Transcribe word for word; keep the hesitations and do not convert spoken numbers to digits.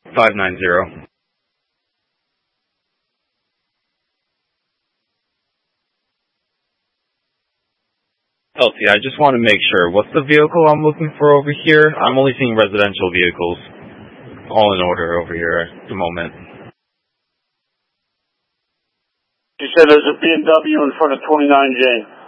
five nine zero. L T, I just want to make sure. What's the vehicle I'm looking for over here? I'm only seeing residential vehicles. All in order over here at the moment. You said there's a B M W in front of twenty-nine J.